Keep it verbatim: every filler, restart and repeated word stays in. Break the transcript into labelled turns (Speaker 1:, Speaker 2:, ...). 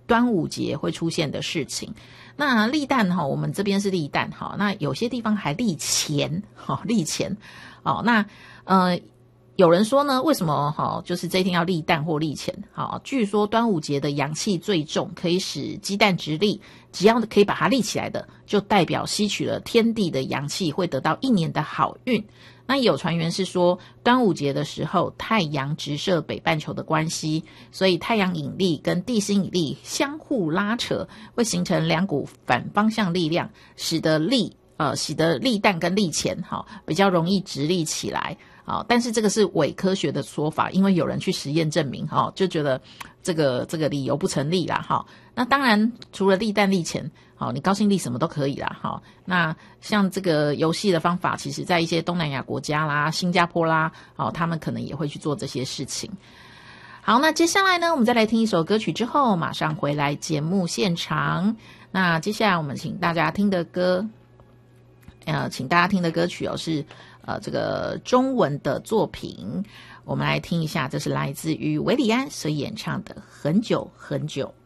Speaker 1: 端午节会出现的事情。那立蛋哈，我们这边是立蛋哈，那有些地方还立钱哈，立钱哦。那呃，有人说呢，为什么哈，就是这一天要立蛋或立钱？好，据说端午节的阳气最重，可以使鸡蛋直立，只要可以把它立起来的，就代表吸取了天地的阳气，会得到一年的好运。那也有传言是说，端午节的时候太阳直射北半球的关系，所以太阳引力跟地心引力相互拉扯，会形成两股反方向力量，使得立呃使得立蛋跟立钱哈比较容易直立起来。好，但是这个是伪科学的说法，因为有人去实验证明哈，就觉得这个这个理由不成立啦哈。那当然除了立蛋立钱，好，你高兴立什么都可以啦哈。那像这个游戏的方法，其实在一些东南亚国家啦、新加坡啦，哦，他们可能也会去做这些事情。好，那接下来呢，我们再来听一首歌曲之后，马上回来节目现场。那接下来我们请大家听的歌，呃，请大家听的歌曲哦是。呃，这个中文的作品，我们来听一下，这是来自于韦礼安所演唱的《很久很久》。